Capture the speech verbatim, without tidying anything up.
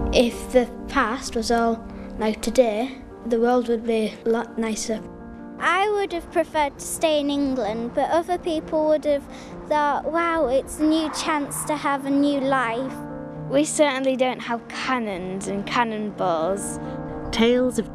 If the past was all like today, the world would be a lot nicer. I would have preferred to stay in England, but other people would have thought, wow, it's a new chance to have a new life. We certainly don't have cannons and cannonballs. Tales of